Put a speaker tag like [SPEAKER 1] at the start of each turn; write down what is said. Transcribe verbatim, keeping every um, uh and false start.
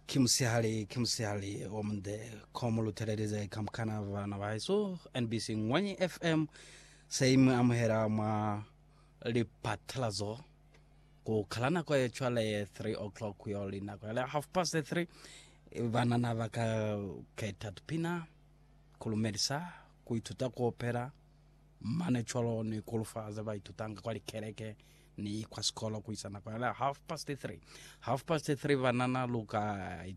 [SPEAKER 1] Kimsihali kimsihali omde komulu tererize kamkana vana vaiso N B C Ngwanyi F M same amhera ma lipatlazo ko kalana ko echwale three o'clock kuyoli na ko half past three vana na vaka ketatpina kulumerisa kuituta ko opera mane cholo ni kulfa za baitutanga kwa kereke ni kwa skola kuisana kwa half past three half past three vanana luka